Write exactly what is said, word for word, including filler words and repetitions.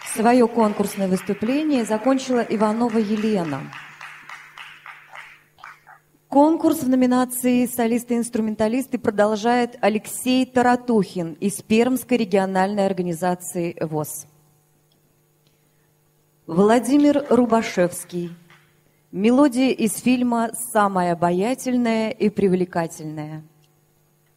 Свое конкурсное выступление закончила Иванова Елена. Конкурс в номинации «Солисты-инструменталисты» продолжает Алексей Таратухин из Пермской региональной организации ВОС. Владимир Рубашевский. Мелодия из фильма «Самая обаятельная и привлекательная».